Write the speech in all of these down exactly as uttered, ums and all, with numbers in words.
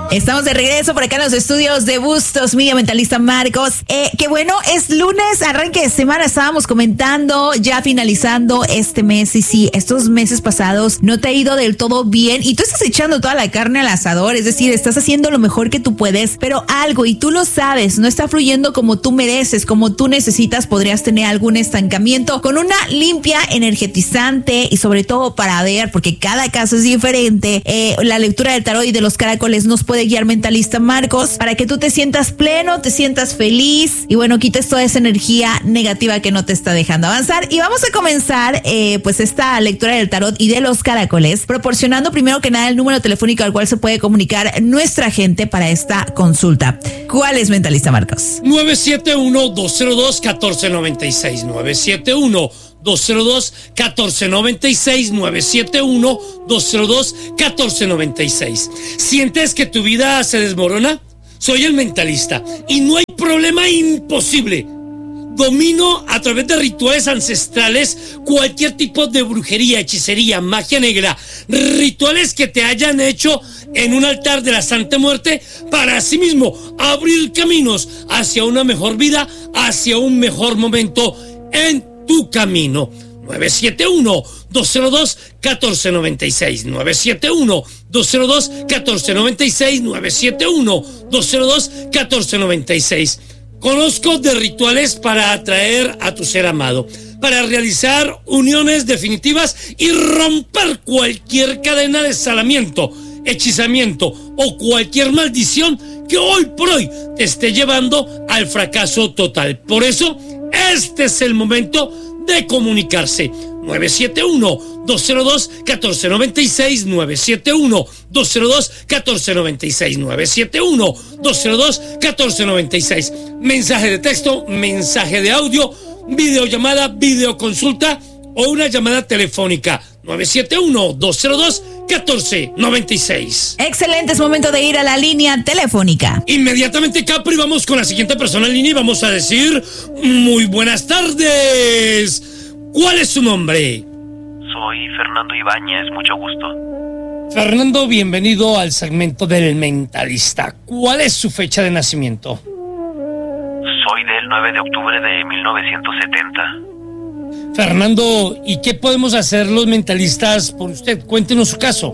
Estamos de regreso por acá en los estudios de Bustos Media, mentalista Marcos. Eh, que bueno, es lunes, arranque de semana, estábamos comentando, ya finalizando este mes. Y sí, estos meses pasados no te ha ido del todo bien y tú estás echando toda la carne al asador, es decir, estás haciendo lo mejor que tú puedes, pero algo, y tú lo sabes, no está fluyendo como tú mereces, como tú necesitas. Podrías tener algún estancamiento. Con una limpia energetizante y sobre todo para ver, porque cada caso es diferente, eh, la lectura del tarot y de los caracoles nos puede guiar mentalista Marcos para que tú te sientas pleno, te sientas feliz y bueno, quites toda esa energía negativa que no te está dejando avanzar. Y vamos a comenzar eh, pues esta lectura del tarot y de los caracoles, proporcionando primero que nada el número telefónico al cual se puede comunicar nuestra gente para esta consulta. ¿Cuál es, mentalista Marcos? nueve siete uno, dos cero dos, uno cuatro nueve seis, nueve siete uno, dos cero dos, uno cuatro nueve seis, nueve siete uno, dos cero dos, uno cuatro nueve seis. ¿Sientes que tu vida se desmorona? Soy el mentalista y no hay problema imposible. Domino a través de rituales ancestrales cualquier tipo de brujería, hechicería, magia negra, rituales que te hayan hecho en un altar de la Santa Muerte para sí mismo abrir caminos hacia una mejor vida, hacia un mejor momento en tu camino. nueve siete uno, dos cero dos, uno cuatro nueve seis, nueve siete uno, dos cero dos, uno cuatro nueve seis, nueve siete uno, dos cero dos, uno cuatro nueve seis. Conozco de rituales para atraer a tu ser amado, para realizar uniones definitivas y romper cualquier cadena de salamiento, hechizamiento o cualquier maldición que hoy por hoy te esté llevando al fracaso total. Por eso, este es el momento de comunicarse. nueve siete uno, dos cero dos, uno cuatro nueve seis, nueve siete uno, dos cero dos, uno cuatro nueve seis, nueve siete uno, dos cero dos, uno cuatro nueve seis. Mensaje de texto, mensaje de audio, videollamada, videoconsulta o una llamada telefónica. nueve siete uno, dos cero dos, uno cuatro nueve seis. Excelente, es momento de ir a la línea telefónica. Inmediatamente, Capri, vamos con la siguiente persona en línea y vamos a decir muy buenas tardes. ¿Cuál es su nombre? Soy Fernando Ibáñez, mucho gusto. Fernando, bienvenido al segmento del mentalista. ¿Cuál es su fecha de nacimiento? Soy del nueve de octubre de mil novecientos setenta. Fernando, ¿y qué podemos hacer los mentalistas por usted? Cuéntenos su caso.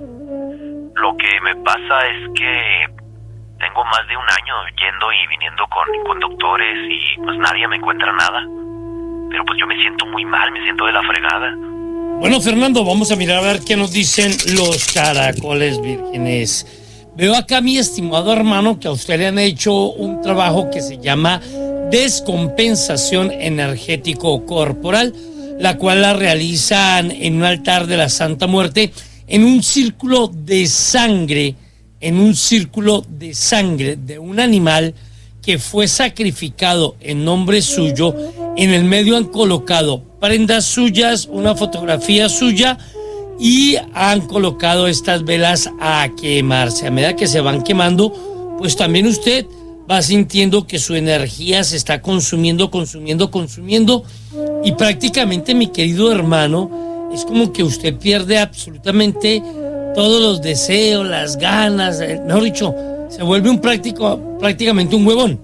Lo que me pasa es que tengo más de un año yendo y viniendo con, con doctores y pues nadie me encuentra nada. Pero pues yo me siento muy mal, me siento de la fregada. Bueno, Fernando, vamos a mirar a ver qué nos dicen los caracoles vírgenes. Veo acá, mi estimado hermano, que a usted le han hecho un trabajo que se llama descompensación energético corporal, la cual la realizan en un altar de la Santa Muerte, en un círculo de sangre, en un círculo de sangre de un animal que fue sacrificado en nombre suyo. En el medio han colocado prendas suyas, una fotografía suya y han colocado estas velas a quemarse. A medida que se van quemando, pues también usted va sintiendo que su energía se está consumiendo, consumiendo, consumiendo y prácticamente, mi querido hermano, es como que usted pierde absolutamente todos los deseos, las ganas, mejor dicho, se vuelve un práctico, prácticamente un huevón.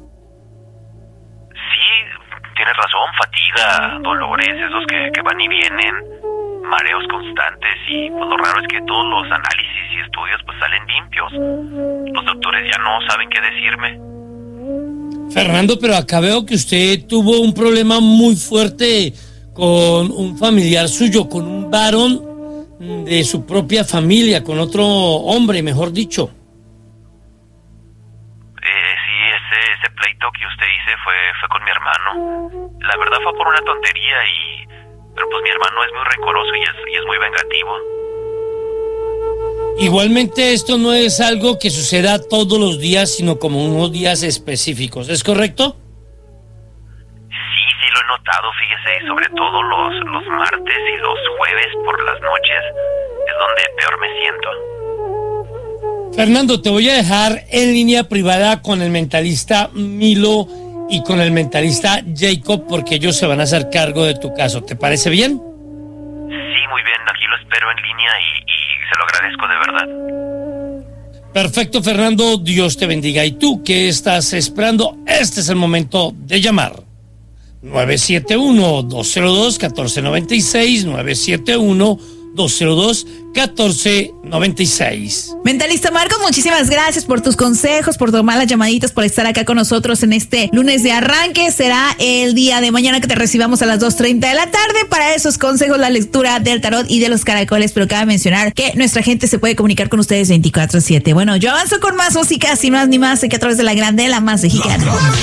Tienes razón, fatiga, dolores, esos que, que van y vienen, mareos constantes y pues lo raro es que todos los análisis y estudios pues salen limpios. Los doctores ya no saben qué decirme. Fernando, pero acá veo que usted tuvo un problema muy fuerte con un familiar suyo, con un varón de su propia familia, con otro hombre, mejor dicho. Ese pleito que usted dice fue, fue con mi hermano. La verdad fue por una tontería y... Pero pues mi hermano es muy rencoroso y es, y es muy vengativo. Igualmente esto no es algo que suceda todos los días, sino como unos días específicos, ¿es correcto? Sí, sí lo he notado, fíjese, sobre todo los, los martes y los jueves por las noches es donde peor me siento. Fernando, te voy a dejar en línea privada con el mentalista Milo y con el mentalista Jacob, porque ellos se van a hacer cargo de tu caso. ¿Te parece bien? Sí, muy bien. Aquí lo espero en línea y, y se lo agradezco de verdad. Perfecto, Fernando, Dios te bendiga. ¿Y tú qué estás esperando? Este es el momento de llamar. nueve siete uno, dos cero dos, uno cuatro nueve seis, nueve siete uno, dos cero dos, uno cuatro nueve seis. Mentalista Marcos, muchísimas gracias por tus consejos, por tomar las llamaditas, por estar acá con nosotros en este lunes de arranque. Será el día de mañana que te recibamos a las dos treinta de la tarde para esos consejos, la lectura del tarot y de los caracoles. Pero cabe mencionar que nuestra gente se puede comunicar con ustedes veinticuatro siete. Bueno, yo avanzo con más música, sin más ni más, que a través de la grande, la más mexicana.